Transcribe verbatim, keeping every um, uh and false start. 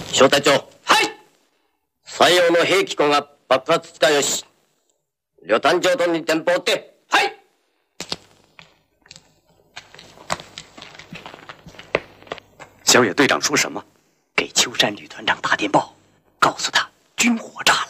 小隊長。はい。採用の兵器庫が爆発したよし。旅団長殿に電報って。はい。 小野队长说什么？给秋山旅团长打电报，告诉他军火炸了。